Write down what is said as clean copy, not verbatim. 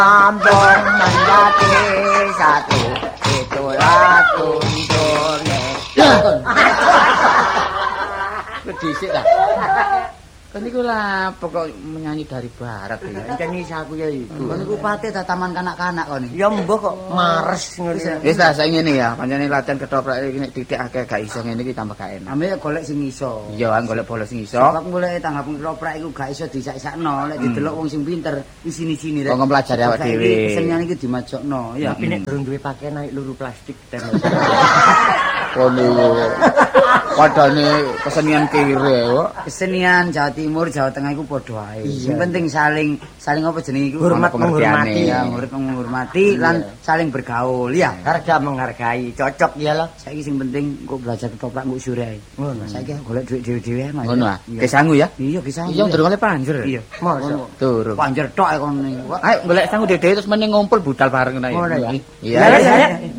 Ambong menjadi satu, itulah tuntunnya. Kedisik lah. Kan iku lah pokok menyanyi dari barat ya. Encen iki aku ya iku. Kon iku pate dak taman kanak-kanak kon iki. Ya mbah kok mares ngono. Wis lah saiki ngene ya, pancene latihan ketoprak iki nek titik akeh gak iso ngene iki tambah gak enak. Ame golek sing iso. Iya, golek bola sing iso. Sebab golek tanggap ketoprak iku gak iso disak-sakno, lek didelok wong sing pinter isini-sini rek. Kok ngelajari awak dhewe. Kesenian iki dimajokno, ya. Tapi nek durung duwe pakaian naik luru plastik ten. Kono padane kesenian kire kok. Kesenian Jawa Timur, Jawa Tengah iku padha ae. Sing penting saling apa jenenge iku Hormat menghormati. Ya, menghormati lan saling bergaul ya. Harga menghargai, cocok ya loh. Saiki sing penting kok belajar ketoprak kok sore ae. Ngono. Saiki golek dhuwit dhewe-dhewe ae, Mas. Ngono ah. Iya. Kesangu ya. Iya, kisah. Iya, durung oleh panjer. Iya. Mosok. Durung. Panjer tok e kon niku. Ayo golek sangu dhewe terus meneng ngumpul budal bareng ae. Ngono ya. Iya. Ya.